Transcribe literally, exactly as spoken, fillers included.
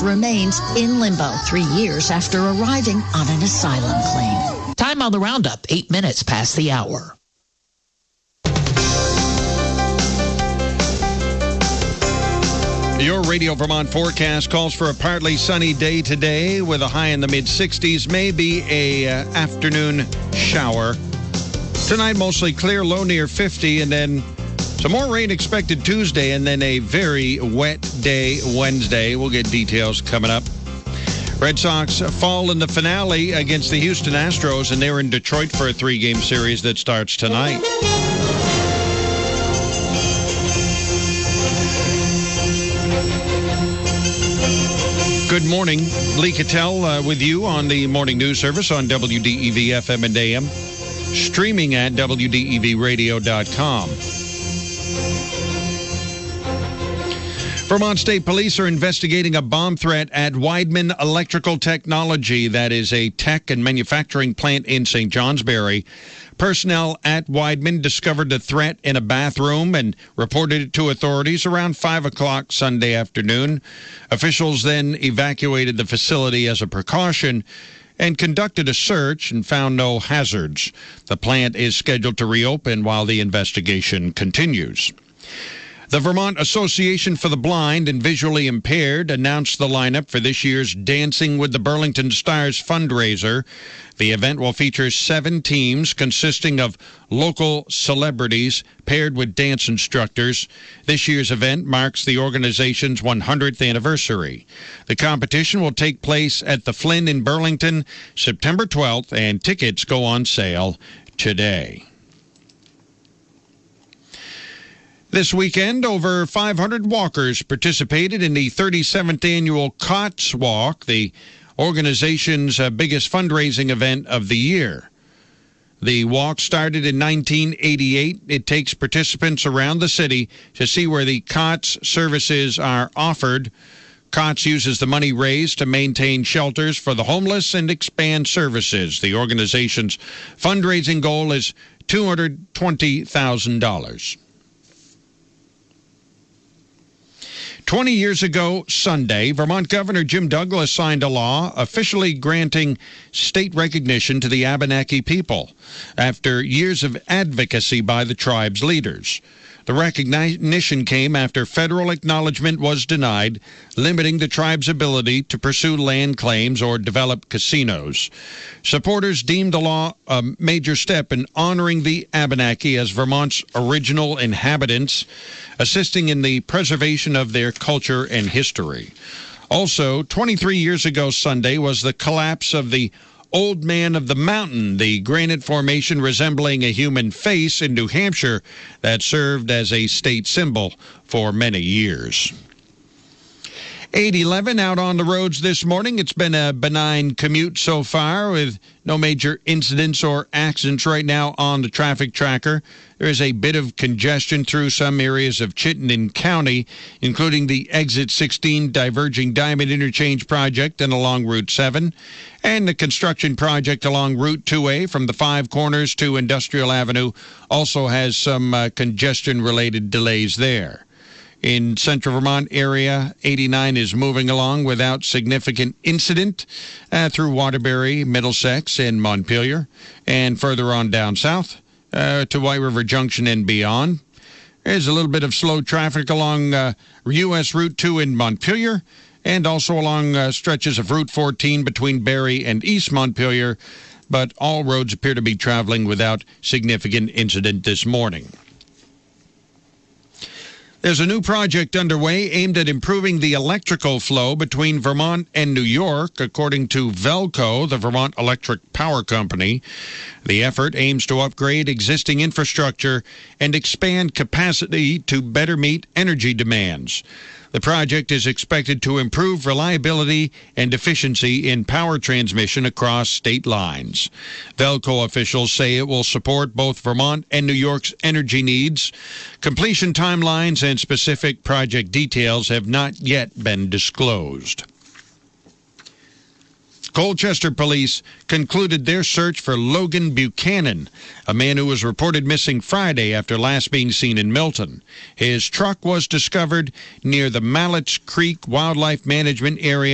remains in limbo three years after arriving on an asylum claim. Time on the roundup, eight minutes past the hour. Your Radio Vermont forecast calls for a partly sunny day today with a high in the mid sixties, maybe a uh, afternoon shower. Tonight, mostly clear, low near fifty, and then some more rain expected Tuesday, and then a very wet day Wednesday. We'll get details coming up. Red Sox fall in the finale against the Houston Astros, and they're in Detroit for a three-game series that starts tonight. Good morning. Lee Cattell uh, with you on the Morning News Service on W D E V F M and A M. Streaming at W D E V radio dot com. Vermont State Police are investigating a bomb threat at Weidman Electrical Technology. That is a tech and manufacturing plant in Saint Johnsbury. Personnel at Weidman discovered the threat in a bathroom and reported it to authorities around five o'clock Sunday afternoon. Officials then evacuated the facility as a precaution and conducted a search and found no hazards. The plant is scheduled to reopen while the investigation continues. The Vermont Association for the Blind and Visually Impaired announced the lineup for this year's Dancing with the Burlington Stars fundraiser. The event will feature seven teams consisting of local celebrities paired with dance instructors. This year's event marks the organization's one hundredth anniversary. The competition will take place at the Flynn in Burlington September twelfth, and tickets go on sale today. This weekend, over five hundred walkers participated in the thirty-seventh annual COTS Walk, the organization's uh, biggest fundraising event of the year. The walk started in nineteen eighty-eight. It takes participants around the city to see where the COTS services are offered. COTS uses the money raised to maintain shelters for the homeless and expand services. The organization's fundraising goal is two hundred twenty thousand dollars. Twenty years ago Sunday, Vermont Governor Jim Douglas signed a law officially granting state recognition to the Abenaki people after years of advocacy by the tribe's leaders. The recognition came after federal acknowledgement was denied, limiting the tribe's ability to pursue land claims or develop casinos. Supporters deemed the law a major step in honoring the Abenaki as Vermont's original inhabitants, assisting in the preservation of their culture and history. Also, twenty-three years ago Sunday was the collapse of the Old Man of the Mountain, the granite formation resembling a human face in New Hampshire that served as a state symbol for many years. eight eleven out on the roads this morning. It's been a benign commute so far with no major incidents or accidents right now on the traffic tracker. There is a bit of congestion through some areas of Chittenden County, including the Exit sixteen diverging Diamond Interchange project and along Route seven, and the construction project along Route two A from the Five Corners to Industrial Avenue also has some uh, congestion-related delays there. In Central Vermont area, eighty-nine is moving along without significant incident uh, through Waterbury, Middlesex, and Montpelier, and further on down south uh, to White River Junction and beyond. There's a little bit of slow traffic along uh, U S Route two in Montpelier, and also along uh, stretches of Route fourteen between Barrie and East Montpelier, but all roads appear to be traveling without significant incident this morning. There's a new project underway aimed at improving the electrical flow between Vermont and New York, according to Velco, the Vermont Electric Power Company. The effort aims to upgrade existing infrastructure and expand capacity to better meet energy demands. The project is expected to improve reliability and efficiency in power transmission across state lines. Velco officials say it will support both Vermont and New York's energy needs. Completion timelines and specific project details have not yet been disclosed. Colchester police concluded their search for Logan Buchanan, a man who was reported missing Friday after last being seen in Milton. His truck was discovered near the Mallets Creek Wildlife Management Area